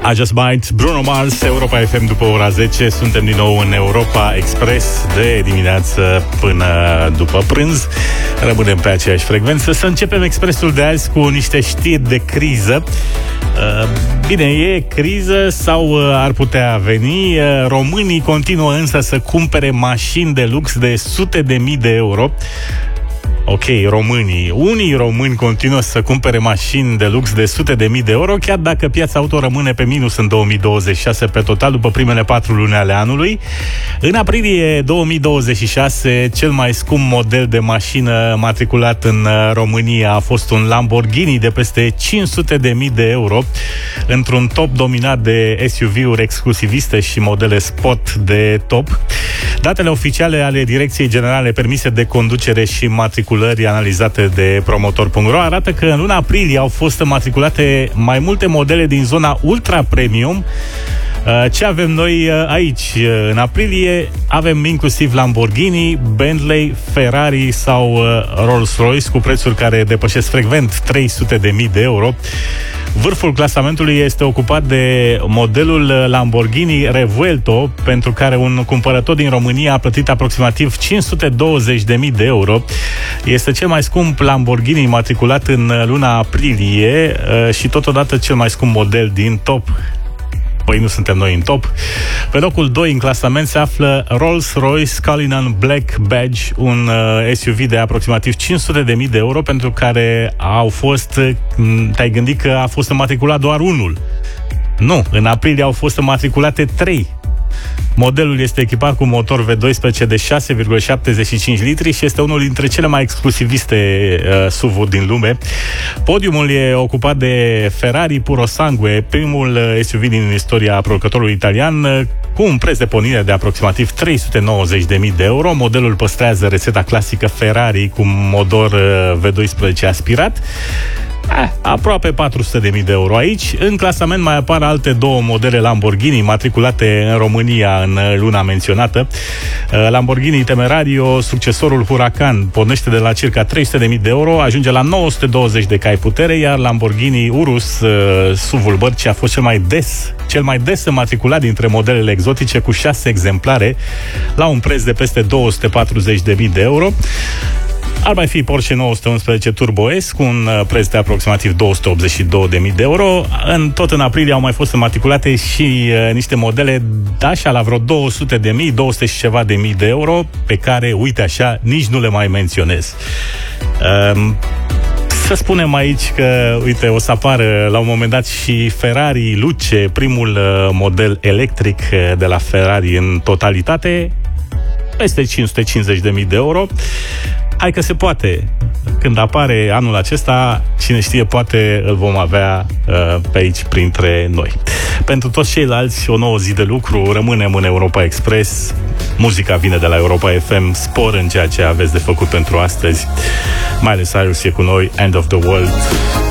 I Just Might, Bruno Mars, Europa FM după ora 10. Suntem din nou în Europa Express de dimineață până după prânz. Rămânem pe aceeași frecvență. Să începem Expressul de azi cu niște știri de criză. Bine, e criză sau ar putea veni. Românii continuă însă să cumpere mașini de lux de sute de mii de euro. Ok, unii români continuă să cumpere mașini de lux de sute de mii de euro, chiar dacă piața auto rămâne pe minus în 2026 pe total, după primele 4 luni ale anului. În aprilie 2026, cel mai scump model de mașină matriculat în România a fost un Lamborghini de peste 500 de mii de euro, într-un top dominat de SUV-uri exclusiviste și modele sport de top. Datele oficiale ale Direcției Generale Permise de Conducere și Matriculări analizate de promotor.ro arată că în luna aprilie au fost matriculate mai multe modele din zona ultra premium. Ce avem noi aici? În aprilie avem inclusiv Lamborghini, Bentley, Ferrari sau Rolls-Royce cu prețuri care depășesc frecvent 300 de mii de euro. Vârful clasamentului este ocupat de modelul Lamborghini Revuelto, pentru care un cumpărător din România a plătit aproximativ 520.000 de euro. Este cel mai scump Lamborghini matriculat în luna aprilie și totodată cel mai scump model din top. Păi nu suntem noi în top. Pe locul 2 în clasament se află Rolls-Royce Cullinan Black Badge, un SUV de aproximativ 500.000 de euro, pentru care te-ai gândit că a fost înmatriculat doar unul. Nu, în aprilie au fost înmatriculate 3. Modelul este echipat cu motor V12 de 6,75 litri și este unul dintre cele mai exclusiviste SUV-uri din lume. Podiumul e ocupat de Ferrari Purosangue, primul SUV din istoria producătorului italian, cu un preț de pornire de aproximativ 390.000 de euro. Modelul păstrează rețeta clasică Ferrari cu motor V12 aspirat. Aproape 400.000 de euro aici. În clasament mai apar alte două modele Lamborghini matriculate în România în luna menționată. Lamborghini Temerario, succesorul Huracan, pornește de la circa 300.000 de euro, ajunge la 920 de cai putere, iar Lamborghini Urus, SUV-ul bărcii, a fost cel mai des matriculat dintre modelele exotice, cu 6 exemplare, la un preț de peste 240.000 de euro. Ar mai fi Porsche 911 Turbo S cu un preț de aproximativ 282.000 de euro. Tot în aprilie au mai fost înmatriculate și niște modele așa la vreo 200 și ceva de mii de euro, pe care, uite așa, nici nu le mai menționez. Să spunem aici că, uite, o să apară la un moment dat și Ferrari Luce, primul model electric de la Ferrari în totalitate, peste 550.000 de euro. Hai că se poate. Când apare anul acesta, cine știe, poate îl vom avea pe aici printre noi. Pentru toți ceilalți, o nouă zi de lucru. Rămânem în Europa Express. Muzica vine de la Europa FM. Spor în ceea ce aveți de făcut pentru astăzi. Miley Cyrus e cu noi, End of the World.